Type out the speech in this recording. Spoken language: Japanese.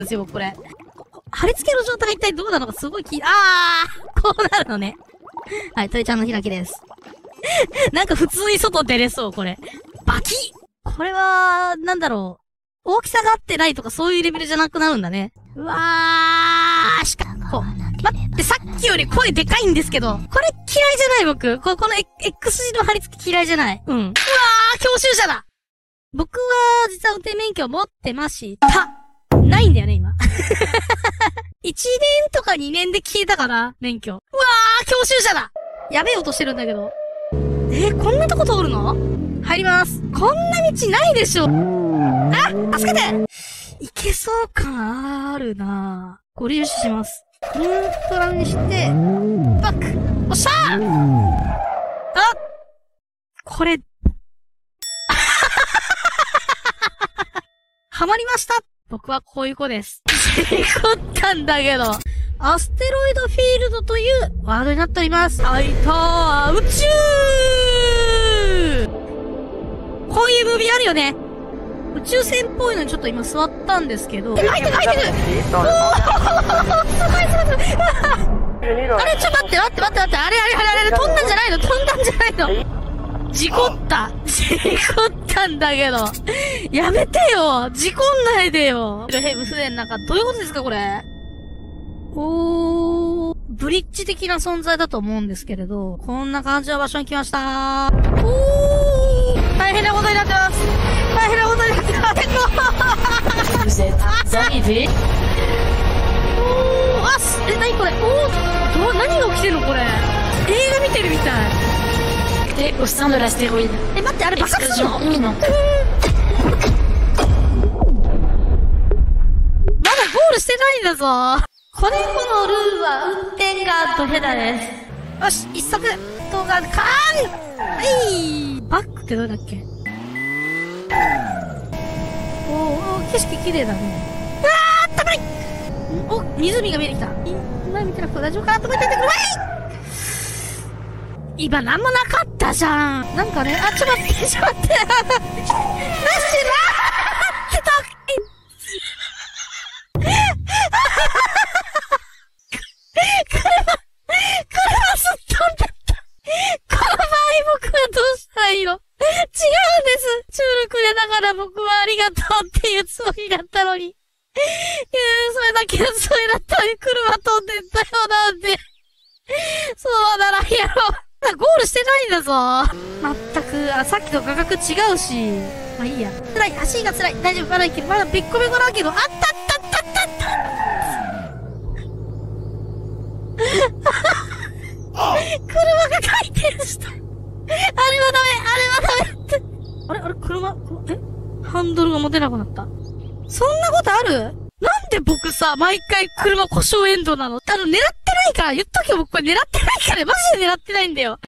ですよ、これ。貼り付けの状態が一体どうなのかすごいこうなるのね。はい、トイちゃんの開きです。なんか普通に外出れそう、これ。バキッこれは、なんだろう。大きさが合ってないとかそういうレベルじゃなくなるんだね。うわー、待って、さっきより声でかいんですけど。これ嫌いじゃない僕。この X 字の貼り付け嫌いじゃない。うん。うわー、教習者だ僕は、実は運転免許持ってました。ないんだよね、今。1年とか2年で消えたかな、免許。うわー、教習車だやべえ音してるんだけど。こんなとこ通るの？入ります。こんな道ないでしょ。助けていけそう感あるなぁ。ご利用します。ニュートラルにして、バックおっしゃーこれ、ハマりました僕はこういう子です。事故ったんだけど。アステロイドフィールドというワードになっております。あいたー、宇宙こういうムービーあるよね。宇宙船っぽいのにちょっと今座ったんですけど。入ってるおーすごいすごいあれちょっと待ってあれ飛んだんじゃないの事故ったんだけど。やめてよ事故んないでよヘブ船なんかどういうことですかこれブリッジ的な存在だと思うんですけれど、こんな感じの場所に来ました。大変なことになってます。何これ何が起きてるのこれ映画見てるみたい。 au sein de l'astéroïde. 待って、あれ爆発するの？まだゴールしてないんだぞ。このルールは運転がドヘダです。よし、一足動画バックってどうだっけ？景色綺麗だね。あったかい湖が見えてきた。前見てなくて大丈夫かなと思っててください。今なんもなかったじゃん。なんかね、ちょっと待って。なしてなー車すっ飛んだった。この場合僕はどうしたらいいの？違うんです。チュールくれながら僕はありがとうっていうつもりだったのに。それだったのに車飛んでったよなんて。そうならやろう。ゴールしてないんだぞ。まったく、さっきと価格違うし。まあいいや。辛い、足が辛い。大丈夫、まだいける。まだべっこべこだけど、車が回転した。あれはダメって。あれ、車、ハンドルが持てなくなった。そんなことある？なんで僕さ、毎回車故障エンドなの？狙ってないから、言っとけよ、僕これ狙ってないから、マジで狙ってないんだよ。